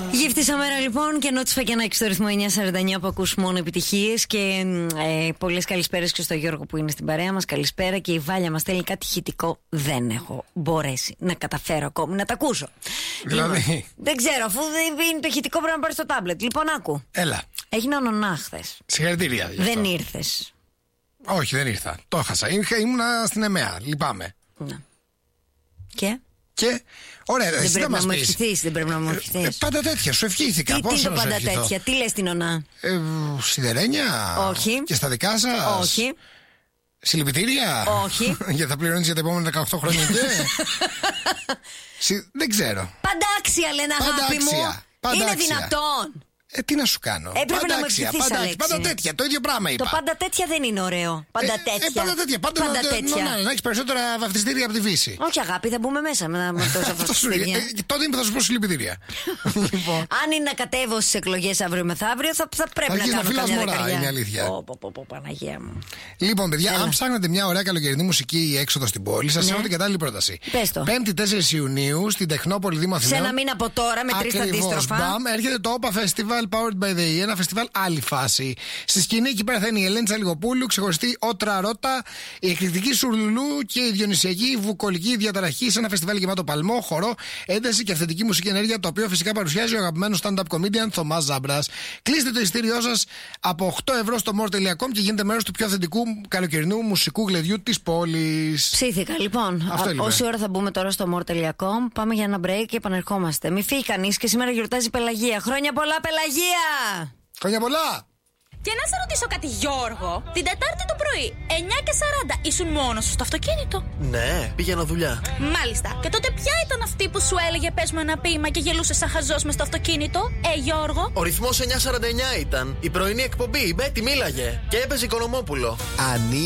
Γύφτησα μέρα λοιπόν και ενώ τη Φακιανάκη στο ρυθμό 949 που ακούς μόνο επιτυχίες. Και πολλές καλησπέρες και στο Γιώργο που είναι στην παρέα μας. Καλησπέρα. Και η Βάλια μας στέλνει κάτι ηχητικό. Δεν έχω μπορέσει να καταφέρω ακόμη να τα ακούσω. Δηλαδή. Δεν ξέρω, αφού δεν είναι το ηχητικό πρέπει να πάρει το τάμπλετ. Λοιπόν, άκου. Έλα. Έγινε ο Νονά χθες. Συγχαρητήρια. Δεν ήρθες. Όχι, δεν ήρθα. Το έχασα. Ήμουνα στην ΕΜΕΑ. Λυπάμαι. Ναι. Και. Ωραία, δεν πρέπει να μου ευχηθείς, δεν πρέπει να μου ευχηθείς. Πάντα τέτοια, σου ευχήθηκα. Τι είναι το πάντα τέτοια, τι λες την Νονά? Σιδερένια. Όχι. Και στα δικά σας? Όχι. Συλληπιτήρια. Όχι. Γιατί θα πληρώνεις για τα επόμενα 18 χρόνια και. Δεν ξέρω. Παντάξια λένε, αγάπη μου. Είναι δυνατόν? Τι να σου κάνω. Έπρεπε να μου ευχηθείς, Αλέξη. Πάντα τέτοια, το ίδιο πράγμα είπα. Το πάντα τέτοια δεν είναι ωραίο. Πάντα τέτοια. Πάντα τέτοια. Να έχεις περισσότερα βαφτιστήρια από τη φύση. Όχι, αγάπη, θα μπούμε μέσα με τόσα βαφτιστήρια. Τότε θα σου πω συλληπιτήρια. Αν είναι να κατέβω στις εκλογές αύριο μεθαύριο, θα πρέπει να κάνω καμιά δεκαριά. Είναι αλήθεια. Παναγία μου. Λοιπόν, παιδιά, αν ψάχνετε μια ωραία καλοκαιρινή μουσική ή έξοδο στην πόλη, σας έχω την κατάλληλη πρόταση. 5η 4 Ιουνίου στην Τεχνόπολη Δήμου Αθηνών. Σε ένα μήνα από τώρα, με 3 αντίστροφα. Έρχεται το OPA Festival Powered by the E, ένα φεστιβάλ άλλη φάση. Στη σκηνή εκεί πέρα θα είναι η Ελένη Τσαλιγοπούλου, ξεχωριστή Ότρα Ρώτα, η εκρηκτική Σουρλουλού και η διονυσιακή βουκολική διαταραχή σε ένα φεστιβάλ γεμάτο παλμό, χορό, ένταση και αυθεντική μουσική ενέργεια, το οποίο φυσικά παρουσιάζει ο αγαπημένος stand-up comedian Θωμάς Ζάμπρας. Κλείστε το εισιτήριό σας από 8 ευρώ στο more.com και γίνετε μέρος του πιο αυθεντικού καλοκαιρινού μουσικού γλεδιού της πόλης. Ψήθηκα, λοιπόν. Όση ώρα θα μπούμε τώρα στο more.com, πάμε για ένα break και επανερχόμαστε. Μη φύγει κανείς και σήμερα γιορτάζει η Πελαγία. Χρόνια πολλά, Πελαγία! Χρόνια πολλά! Και να σε ρωτήσω κάτι, Γιώργο. Την Τετάρτη το πρωί, 9:40, ήσουν μόνος σου στο αυτοκίνητο? Ναι, πήγαινα δουλειά. Μάλιστα. Και τότε ποια ήταν αυτή που σου έλεγε πες μου ένα ποίημα και γελούσε σαν χαζός μες στο αυτοκίνητο? Γιώργο. Ο ρυθμός 949 ήταν. Η πρωινή εκπομπή, η Μπέτη μίλαγε. Και έπαιζε Οικονομόπουλο.